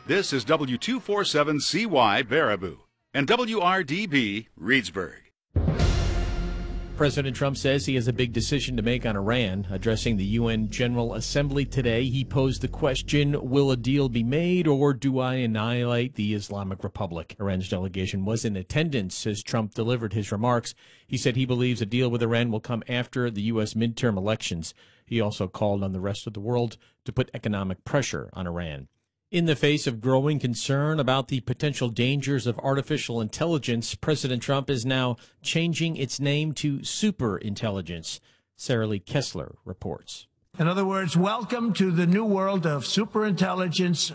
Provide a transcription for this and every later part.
This is W247CY Baraboo and WRDB Reedsburg. President Trump says he has a big decision to make on Iran. Addressing the UN General Assembly today, he posed the question, will a deal be made or do I annihilate the Islamic Republic? Iran's delegation was in attendance as Trump delivered his remarks. He said he believes a deal with Iran will come after the U.S. midterm elections. He also called on the rest of the world to put economic pressure on Iran. In the face of growing concern about the potential dangers of artificial intelligence, President Trump is now changing its name to superintelligence. Sarah Lee Kessler reports. In other words, welcome to the new world of superintelligence-SI.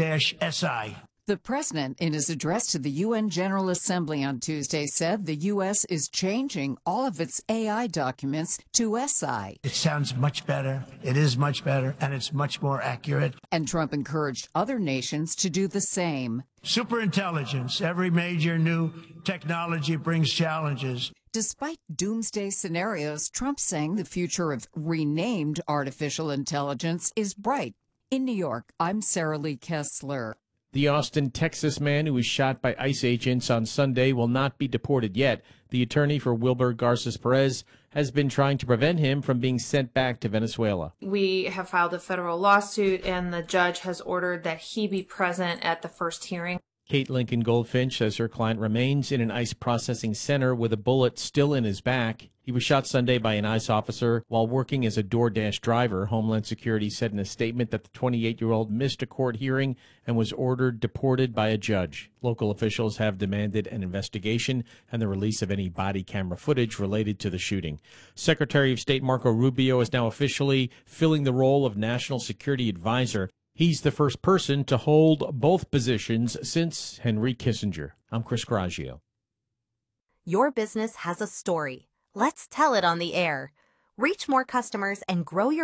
The president, in his address to the UN General Assembly on Tuesday, said the U.S. is changing all of its AI documents to SI. It sounds much better, it is much better, and it's much more accurate. And Trump encouraged other nations to do the same. Superintelligence. Every major new technology brings challenges. Despite doomsday scenarios, Trump's saying the future of renamed artificial intelligence is bright. In New York, I'm Sarah Lee Kessler. The Austin, Texas man who was shot by ICE agents on Sunday will not be deported yet. The attorney for Wilber Garces Perez has been trying to prevent him from being sent back to Venezuela. We have filed a federal lawsuit, and the judge has ordered that he be present at the first hearing. Kate Lincoln Goldfinch says her client remains in an ICE processing center with a bullet still in his back. He was shot Sunday by an ICE officer while working as a DoorDash driver. Homeland Security said in a statement that the 28-year-old missed a court hearing and was ordered deported by a judge. Local officials have demanded an investigation and the release of any body camera footage related to the shooting. Secretary of State Marco Rubio is now officially filling the role of National Security Advisor. He's the first person to hold both positions since Henry Kissinger. I'm Chris Graggio. Your business has a story. Let's tell it on the air. Reach more customers and grow your